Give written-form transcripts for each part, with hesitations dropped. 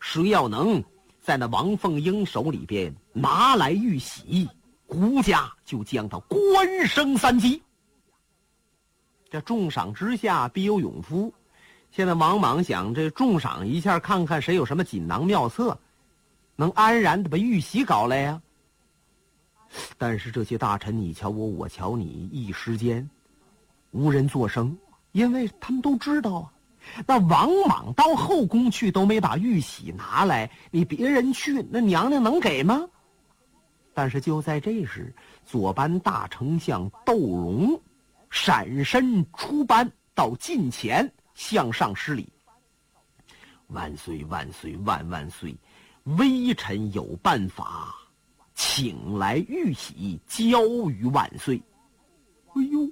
谁要能在那王凤英手里边拿来玉玺，孤家就将他官升3级。这重赏之下必有勇夫，现在王莽想这重赏一下，看看谁有什么锦囊妙策，能安然的把玉玺搞来呀。但是这些大臣你瞧我，我瞧你，一时间无人作声，因为他们都知道啊，那王莽到后宫去都没把玉玺拿来，你别人去，那娘娘能给吗？但是就在这时，左班大丞相窦融闪身出班到近前向上施礼：万岁万岁万万岁，微臣有办法，请来玉玺交于万岁。哎呦，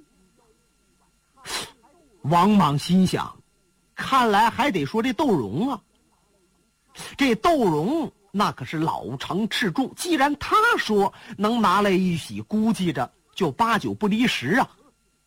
王莽心想，看来还得说这窦融啊，这窦融那可是老成持重，既然他说能拿来玉玺，估计着就8九不离10啊。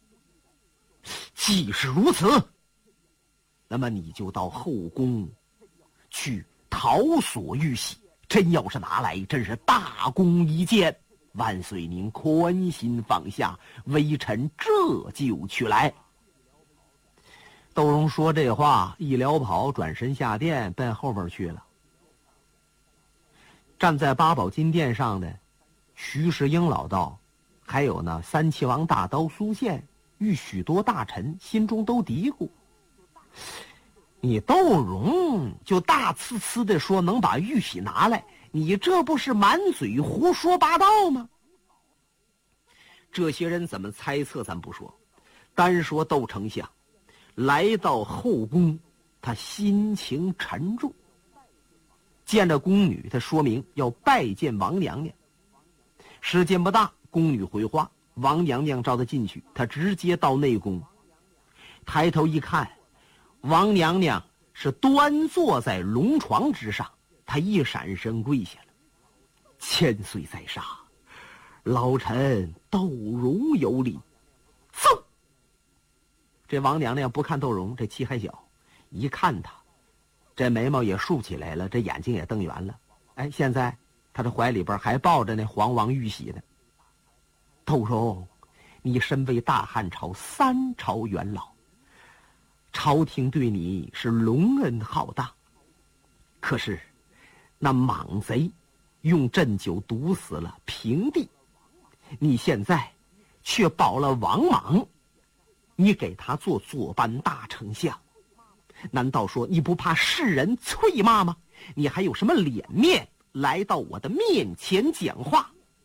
既是如此，那么你就到后宫去讨索玉玺，真要是拿来，真是大功一件。万岁您宽心放下，微臣这就去来。窦融说这话一撩袍，转身下殿奔后边去了。站在八宝金殿上的徐世英老道，还有呢三齐王大刀苏宪与许多大臣心中都嘀咕，你窦融就大呲呲的说能把玉玺拿来，你这不是满嘴胡说八道吗？这些人怎么猜测咱不说，单说窦丞相来到后宫，他心情沉重，见着宫女，他说明要拜见王娘娘。时间不大，宫女回话，王娘娘召他进去，他直接到内宫，抬头一看，王娘娘是端坐在龙床之上，他一闪身跪下了：千岁在上，老臣窦融有礼。嗖！这王娘娘不看窦融，这气还小，一看他，这眉毛也竖起来了，这眼睛也瞪圆了。哎，现在他这怀里边还抱着那皇王玉玺呢。窦融，你身为大汉朝3朝元老，朝廷对你是隆恩浩荡，可是那莽贼用鸩酒毒死了平帝，你现在却保了王莽，你给他做左班大丞相，难道说你不怕世人啐骂吗？你还有什么脸面来到我的面前讲话？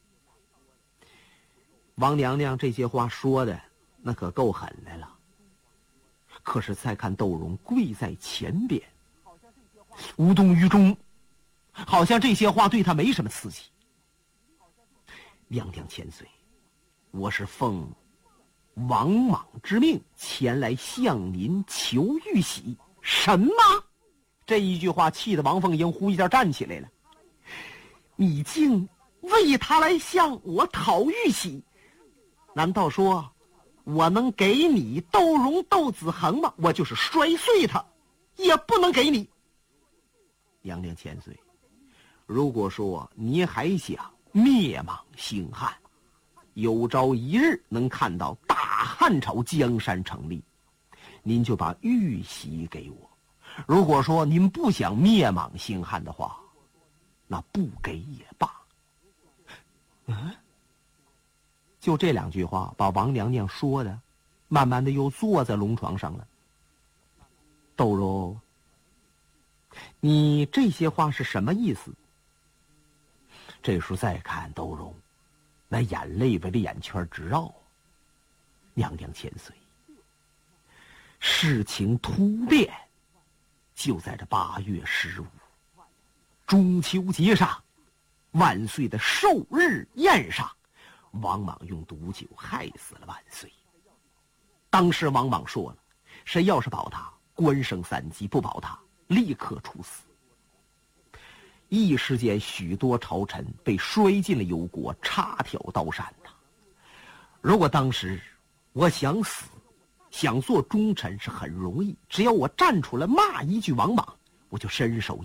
王娘娘这些话说的那可够狠的了。可是再看窦融跪在前边，无动于衷，好像这些话对他没什么刺激。娘娘千岁，我是奉王莽之命前来向您求玉玺。什么？这一句话气得王凤英呼一下站起来了。你竟为他来向我讨玉玺，难道说我能给你窦融窦子恒吗？我就是摔碎他也不能给你。娘娘千岁，如果说你还想灭莽兴汉，有朝一日能看到大汉朝江山成立，您就把玉玺给我。如果说您不想灭莽兴汉的话，那不给也罢。就这2句话把王娘娘说的慢慢的又坐在龙床上了。窦融，你这些话是什么意思？这时候再看窦融，那眼泪围着眼圈直绕。娘娘千岁，事情突变就在这8月15，中秋节上，万岁的寿日宴上，王莽用毒酒害死了万岁。当时王莽说了，谁要是保他，官升3级；不保他，立刻处死。一时间，许多朝臣被摔进了油锅，插挑刀山呐。如果当时我想死，想做忠臣是很容易，只要我站出来骂一句王莽，我就伸手